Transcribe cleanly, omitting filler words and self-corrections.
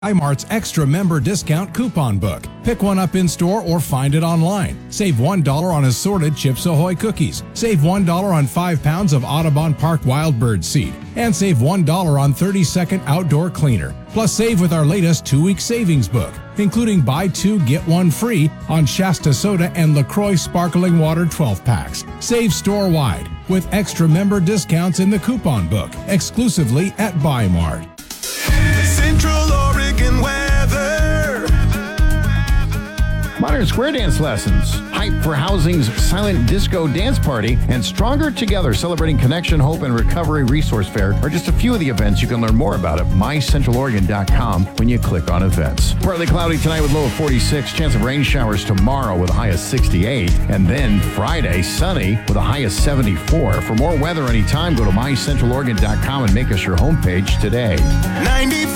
iMart's extra member discount coupon book. Pick one up in store or find it online. Save $1 on assorted Chips Ahoy cookies. Save $1 on 5 pounds of Audubon Park Wild Bird seed. And save $1 on 30-second outdoor cleaner. Plus save with our latest 2-week savings book, including buy 2, get 1 free on Shasta Soda and LaCroix Sparkling Water 12-packs. Save store-wide with extra member discounts in the coupon book, exclusively at BuyMart. Central Oregon weather. Modern square dance lessons, hype for housing's silent disco dance party, and Stronger Together celebrating connection, hope, and recovery resource fair are just a few of the events you can learn more about at mycentraloregon.com when you click on events. Partly cloudy tonight with low of 46, chance of rain showers tomorrow with a high of 68, and then Friday sunny with a high of 74. For more weather anytime, go to mycentraloregon.com and make us your homepage today. 90